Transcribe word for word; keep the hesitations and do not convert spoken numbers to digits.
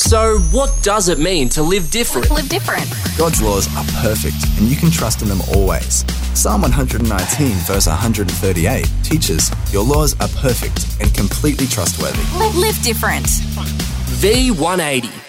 So, what does it mean to live different? Live different. God's laws are perfect, and you can trust in them always. Psalm one nineteen, verse one thirty-eight teaches, your laws are perfect and completely trustworthy. Live, live different. V one eighty.